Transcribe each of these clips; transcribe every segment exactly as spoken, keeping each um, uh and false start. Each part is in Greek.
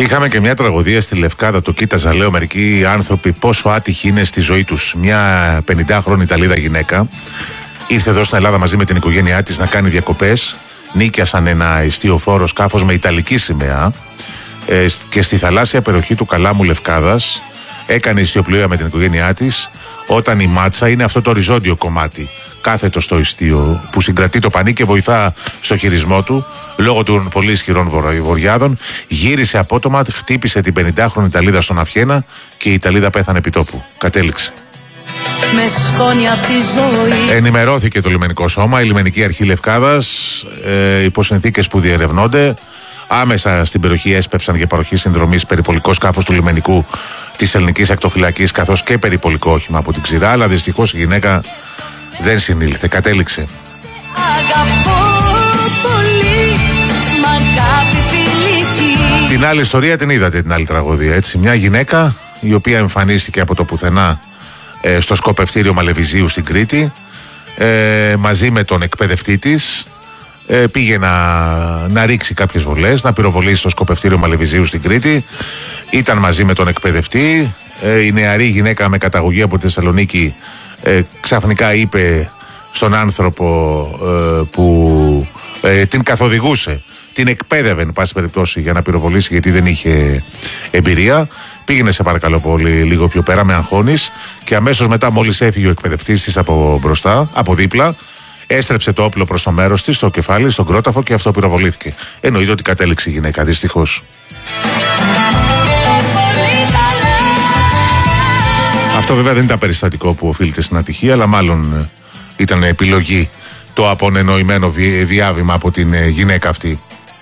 Είχαμε και μια τραγωδία στη Λευκάδα. Το κοίταζα, λέω, μερικοί άνθρωποι πόσο άτυχοι είναι στη ζωή τους. Μια πενηντάχρονη Ιταλίδα γυναίκα ήρθε εδώ στην Ελλάδα μαζί με την οικογένειά της να κάνει διακοπές. Νίκιασαν ένα εστιοφόρο σκάφος με ιταλική σημαία ε, και στη θαλάσσια περιοχή του Καλάμου Λευκάδας έκανε ιστιοπλοεία με την οικογένειά της, όταν η μάτσα είναι αυτό το οριζόντιο κομμάτι κάθετο στο ιστίο που συγκρατεί το πανί και βοηθά στο χειρισμό του. Λόγω των πολύ ισχυρών βοριάδων γύρισε απότομα, χτύπησε την πενηντάχρονη Ιταλίδα στον αυχένα και η Ιταλίδα πέθανε επί τόπου. Κατέληξε. Με σκόνη απ' τη ζωή. Ενημερώθηκε το λιμενικό σώμα, η λιμενική αρχή Λευκάδας, ε, υπό συνθήκες που διερευνώνται. Άμεσα στην περιοχή έσπευσαν για παροχή συνδρομής περιπολικό σκάφος του λιμενικού της Ελληνικής Ακτοφυλακής, καθώς και περιπολικό όχημα από την Ξηρά, αλλά δυστυχώς η γυναίκα δεν συνήλθε. Κατέληξε. Πολύ, την άλλη ιστορία την είδατε, την άλλη τραγωδία, έτσι. Μια γυναίκα η οποία εμφανίστηκε από το πουθενά ε, στο σκοπευτήριο Μαλεβιζίου στην Κρήτη, ε, μαζί με τον εκπαιδευτή της. Ε, πήγε να, να ρίξει κάποιες βολές, να πυροβολήσει στο σκοπευτήριο Μαλεβιζίου στην Κρήτη. Ήταν μαζί με τον εκπαιδευτή. Ε, η νεαρή γυναίκα με καταγωγή από τη Θεσσαλονίκη ε, ξαφνικά είπε στον άνθρωπο ε, που ε, την καθοδηγούσε, την εκπαίδευε εν πάση περιπτώσει για να πυροβολήσει, γιατί δεν είχε εμπειρία. Πήγαινε σε παρακαλώ πολύ λίγο πιο πέρα, με αγχώνεις. Και αμέσως μετά, μόλις έφυγε ο εκπαιδευτής της από μπροστά, από δίπλα, έστρεψε το όπλο προς το μέρος της, στο κεφάλι, στον κρόταφο, και αυτό πυροβολήθηκε. Εννοείται ότι κατέληξε η γυναίκα, δυστυχώς. Αυτό βέβαια δεν ήταν περιστατικό που οφείλεται στην ατυχία, αλλά μάλλον ήταν επιλογή το απονενοημένο διάβημα από την γυναίκα αυτή.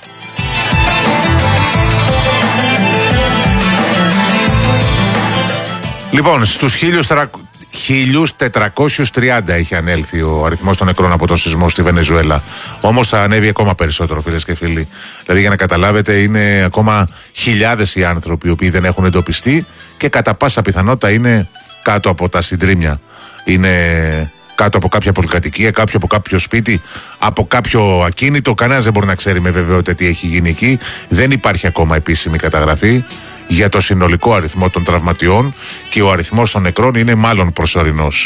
Λοιπόν, στους χίλιους τετρακόσιους τριάντα έχει ανέλθει ο αριθμός των νεκρών από τον σεισμό στη Βενεζουέλα. Όμως θα ανέβει ακόμα περισσότερο, φίλες και φίλοι. Δηλαδή, για να καταλάβετε, είναι ακόμα χιλιάδες οι άνθρωποι οι οποίοι δεν έχουν εντοπιστεί και κατά πάσα πιθανότητα είναι κάτω από τα συντρίμμια. Είναι κάτω από κάποια πολυκατοικία, κάποιο από κάποιο σπίτι, από κάποιο ακίνητο. Κανένας δεν μπορεί να ξέρει με βεβαιότητα τι έχει γίνει εκεί. Δεν υπάρχει ακόμα επίσημη καταγραφή για το συνολικό αριθμό των τραυματιών και ο αριθμός των νεκρών είναι μάλλον προσωρινός.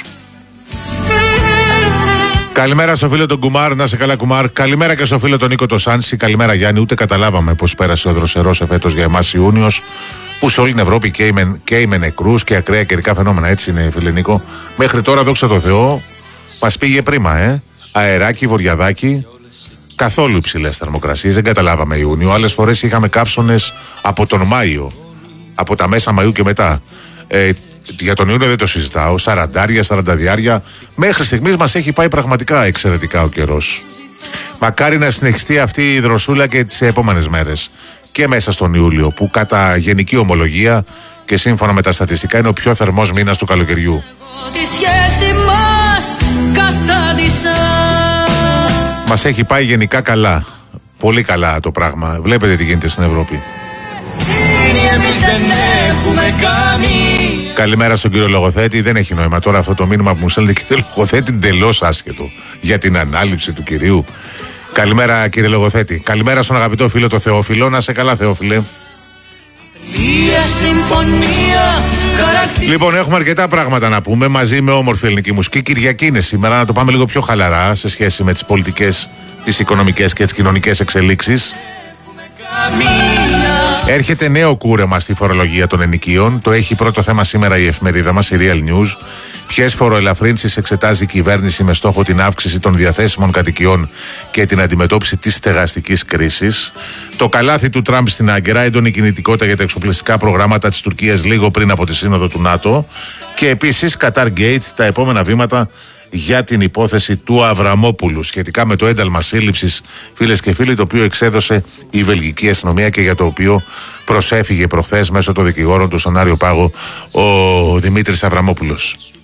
Καλημέρα στο φίλο τον Κουμάρ, να σε καλά Κουμάρ. Καλημέρα και στο φίλο τον Νίκο το Σάνση. Καλημέρα Γιάννη, ούτε καταλάβαμε πώς πέρασε ο δροσερός εφέτος για εμάς Ιούνιος, που σε όλη την Ευρώπη καίει με, καίει με νεκρούς και ακραία καιρικά φαινόμενα. Έτσι είναι, φίλε Νίκο. Μέχρι τώρα, δόξα τω Θεώ, μας πήγε πρίμα, ε. Αεράκι, βοριαδάκι. Καθόλου υψηλές θερμοκρασίες, δεν καταλάβαμε Ιούνιο. Άλλες φορές είχαμε καύσωνες από τον Μάιο, από τα μέσα Μαΐου και μετά. Ε, για τον Ιούνιο δεν το συζητάω. Σαραντάρια, σαρανταδιάρια. Μέχρι στιγμής μας έχει πάει πραγματικά εξαιρετικά ο καιρός. Μακάρι να συνεχιστεί αυτή η δροσούλα και τις επόμενες μέρες. Και μέσα στον Ιούλιο, που κατά γενική ομολογία και σύμφωνα με τα στατιστικά είναι ο πιο θερμός μήνας του καλοκαιριού. Μας έχει πάει γενικά καλά. Πολύ καλά το πράγμα. Βλέπετε τι γίνεται στην Ευρώπη. Καλημέρα στον κύριο Λογοθέτη. Δεν έχει νόημα τώρα αυτό το μήνυμα που μου στέλνετε, κύριε Λογοθέτη, εντελώς άσχετο για την ανάληψη του κυρίου. Καλημέρα κύριε Λογοθέτη. Καλημέρα στον αγαπητό φίλο το Θεόφιλο. Να σε καλά Θεόφιλε. Λοιπόν, έχουμε αρκετά πράγματα να πούμε μαζί με όμορφη ελληνική μουσική. Κυριακή είναι σήμερα, να το πάμε λίγο πιο χαλαρά σε σχέση με τις πολιτικές, τις οικονομικές και τις κοινωνικές εξελίξεις. Έρχεται νέο κούρεμα στη φορολογία των ενοικίων. Το έχει πρώτο θέμα σήμερα η εφημερίδα μας, η Real News. Ποιες φοροελαφρύνσεις εξετάζει η κυβέρνηση με στόχο την αύξηση των διαθέσιμων κατοικιών και την αντιμετώπιση της στεγαστικής κρίσης. Το καλάθι του Τραμπ στην Άγκυρα, έντονη κινητικότητα για τα εξοπλιστικά προγράμματα της Τουρκίας λίγο πριν από τη σύνοδο του ΝΑΤΟ. Και επίσης Qatar Gate, τα επόμενα βήματα για την υπόθεση του Αβραμόπουλου σχετικά με το ένταλμα σύλληψης, φίλες και φίλοι, το οποίο εξέδωσε η βελγική αστυνομία και για το οποίο προσέφυγε προχθές μέσω των δικηγόρων του στον Άριο Πάγο ο Δημήτρης Αβραμόπουλος.